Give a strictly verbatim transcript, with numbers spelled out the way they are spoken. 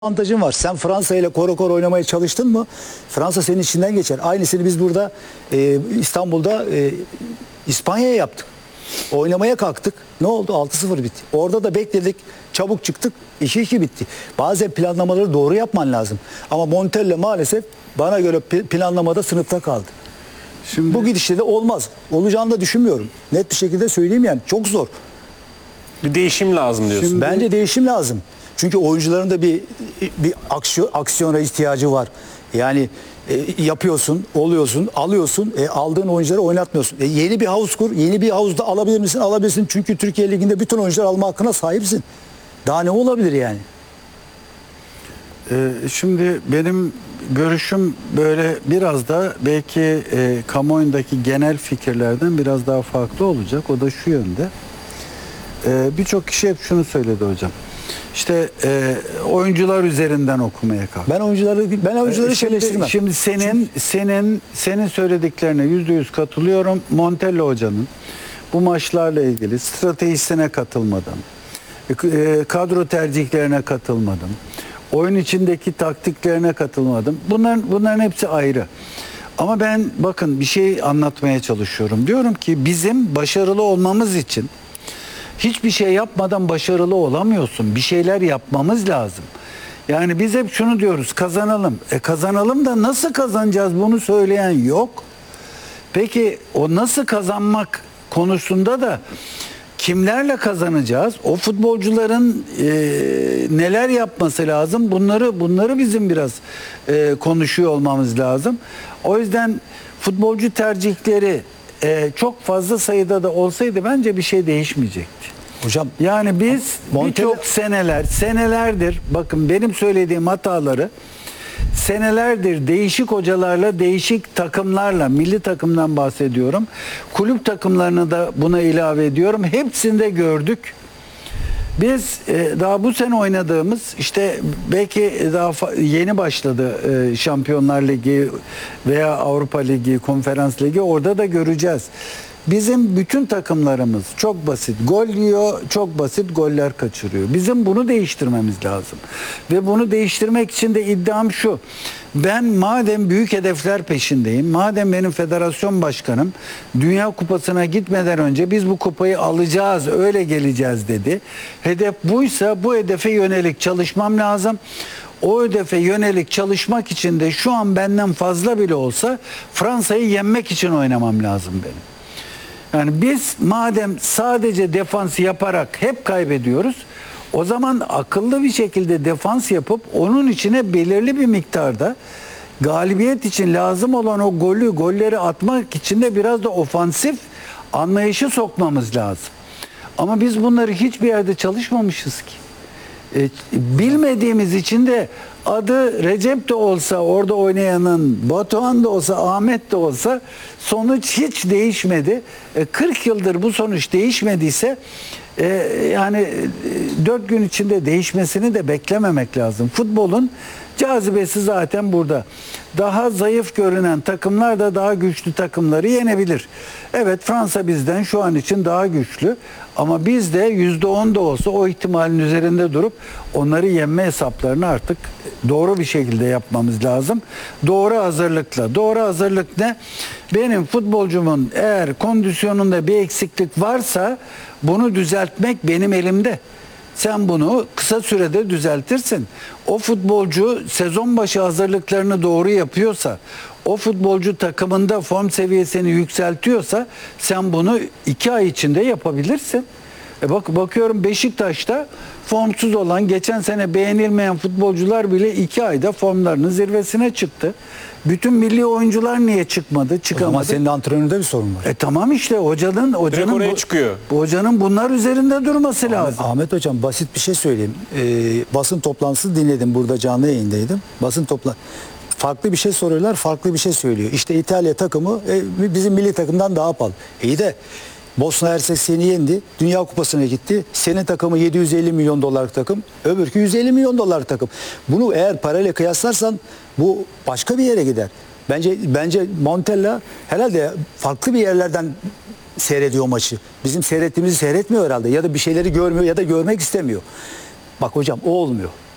avantajın var. Sen Fransa ile koro koro oynamaya çalıştın mı? Fransa senin içinden geçer. Aynısını biz burada e, İstanbul'da e, İspanya'ya yaptık. Oynamaya kalktık. Ne oldu? altı sıfır bitti. Orada da bekledik. Çabuk çıktık. iki iki bitti. Bazen planlamaları doğru yapman lazım. Ama Montella maalesef bana göre planlamada sınıfta kaldı. Şimdi bu gidişle de olmaz. Olacağını da düşünmüyorum. Net bir şekilde söyleyeyim yani. Çok zor. Bir değişim lazım diyorsun. Şimdi, bence değişim lazım. Çünkü oyuncuların da bir bir aksiyon, aksiyona ihtiyacı var. Yani e, yapıyorsun, oluyorsun, alıyorsun, e, aldığın oyuncuları oynatmıyorsun. E, yeni bir havuz kur, yeni bir havuzda alabilir misin? Alabilirsin. Çünkü Türkiye Ligi'nde bütün oyuncular alma hakkına sahipsin. Daha ne olabilir yani? Ee, şimdi benim görüşüm böyle biraz da belki e, kamuoyundaki genel fikirlerden biraz daha farklı olacak. O da şu yönde. Ee, Birçok kişi hep şunu söyledi hocam. İşte e, oyuncular üzerinden okumaya kalk. Ben oyuncuları ben oyuncuları şimdi, şimdi senin senin senin söylediklerine yüzde yüz katılıyorum. Montella hocanın bu maçlarla ilgili stratejisine katılmadım. E, kadro tercihlerine katılmadım. Oyun içindeki taktiklerine katılmadım. Bunların bunların hepsi ayrı. Ama ben bakın bir şey anlatmaya çalışıyorum. Diyorum ki bizim başarılı olmamız için hiçbir şey yapmadan başarılı olamıyorsun. Bir şeyler yapmamız lazım. Yani biz hep şunu diyoruz, kazanalım. E kazanalım da nasıl kazanacağız bunu söyleyen yok. Peki o nasıl kazanmak konusunda da kimlerle kazanacağız? O futbolcuların e, neler yapması lazım? Bunları bunları bizim biraz e, konuşuyor olmamız lazım. O yüzden futbolcu tercihleri e, çok fazla sayıda da olsaydı bence bir şey değişmeyecekti. Hocam Yani biz Montella... birçok seneler, senelerdir bakın benim söylediğim hataları senelerdir değişik hocalarla, değişik takımlarla, milli takımdan bahsediyorum. Kulüp takımlarını da buna ilave ediyorum. Hepsinde gördük. Biz e, daha bu sene oynadığımız işte belki daha yeni başladı e, Şampiyonlar Ligi veya Avrupa Ligi, Konferans Ligi, orada da göreceğiz. Bizim bütün takımlarımız çok basit gol yiyor, çok basit goller kaçırıyor. Bizim bunu değiştirmemiz lazım. Ve bunu değiştirmek için de iddiam şu. Ben madem büyük hedefler peşindeyim, madem benim federasyon başkanım Dünya Kupası'na gitmeden önce biz bu kupayı alacağız, öyle geleceğiz dedi. Hedef buysa bu hedefe yönelik çalışmam lazım. O hedefe yönelik çalışmak için de şu an benden fazla bile olsa Fransa'yı yenmek için oynamam lazım benim. Yani biz madem sadece defans yaparak hep kaybediyoruz, o zaman akıllı bir şekilde defans yapıp onun içine belirli bir miktarda galibiyet için lazım olan o golü, golleri atmak için de biraz da ofansif anlayışı sokmamız lazım. Ama biz bunları hiçbir yerde çalışmamışız ki. E, bilmediğimiz için de adı Recep de olsa orada oynayanın, Batuhan da olsa, Ahmet de olsa sonuç hiç değişmedi. E, kırk yıldır bu sonuç değişmediyse e, yani e, dört gün içinde değişmesini de beklememek lazım. Futbolun cazibesi zaten burada. Daha zayıf görünen takımlar da daha güçlü takımları yenebilir. Evet, Fransa bizden şu an için daha güçlü. Ama biz de yüzde on da olsa o ihtimalin üzerinde durup onları yenme hesaplarını artık doğru bir şekilde yapmamız lazım. Doğru hazırlıkla. Doğru hazırlık ne? Benim futbolcumun eğer kondisyonunda bir eksiklik varsa bunu düzeltmek benim elimde. Sen bunu kısa sürede düzeltirsin. O futbolcu sezon başı hazırlıklarını doğru yapıyorsa, o futbolcu takımında form seviyesini yükseltiyorsa sen bunu iki ay içinde yapabilirsin. E bak bakıyorum Beşiktaş'ta formsuz olan, geçen sene beğenilmeyen futbolcular bile iki ayda formlarının zirvesine çıktı. Bütün milli oyuncular niye çıkmadı, çıkamadı? Ama senin antrenöründe bir sorun var. E tamam işte hocanın hocanın oraya bu, çıkıyor. hocanın bunlar üzerinde durması Ahmet, lazım. Ahmet Hocam basit bir şey söyleyeyim. Ee, basın toplantısı dinledim. Burada canlı yayındaydım. Basın topla farklı bir şey soruyorlar, farklı bir şey söylüyor. İşte İtalya takımı e, bizim milli takımdan daha pahalı. İyi de Bosna Hersek seni yendi. Dünya Kupası'na gitti. Senin takımı yedi yüz elli milyon dolarlık takım. Öbürkü yüz elli milyon dolarlık takım. Bunu eğer parayla kıyaslarsan bu başka bir yere gider. Bence bence Montella herhalde farklı bir yerlerden seyrediyor maçı. Bizim seyrettiğimizi seyretmiyor herhalde. Ya da bir şeyleri görmüyor ya da görmek istemiyor. Bak hocam o olmuyor.